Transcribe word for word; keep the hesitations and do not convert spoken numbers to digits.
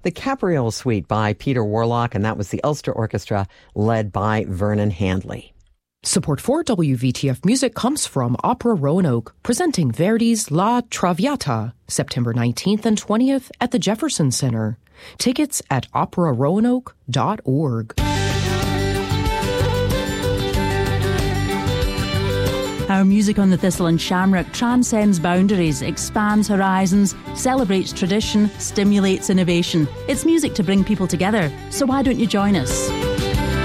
the Capriole Suite by Peter Warlock, and that was the Ulster Orchestra led by Vernon Handley. Support for W V T F Music comes from Opera Roanoke, presenting Verdi's La Traviata, September nineteenth and twentieth at the Jefferson Center. Tickets at opera roanoke dot org. Our music on the Thistle and Shamrock transcends boundaries, expands horizons, celebrates tradition, stimulates innovation. It's music to bring people together, so why don't you join us?